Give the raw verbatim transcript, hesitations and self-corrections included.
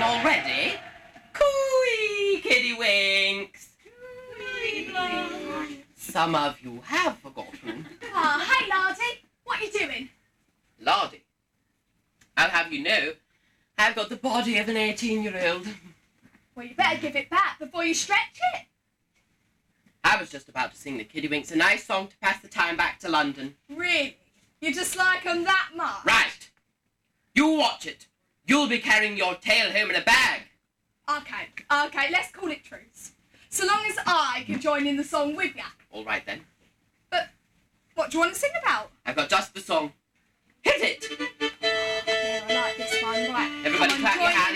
forgotten already? Cooey, Kiddywinks. Some of you have forgotten. Ah, oh, hey, Lardy. What are you doing? Lardy? I'll have you know, I've got the body of an eighteen-year-old. Well, you better give it back before you stretch it. I was just about to sing the Kiddywinks a nice song to pass the time back to London. Really? You just like 'em that much? Right. You watch it. You'll be carrying your tail home in a bag. Okay, okay, let's call it truce. So long as I can join in the song with ya. All right, then. But what do you want to sing about? I've got just the song. Hit it! Yeah, I like this one. Right. Everybody Come on, clap your join hands.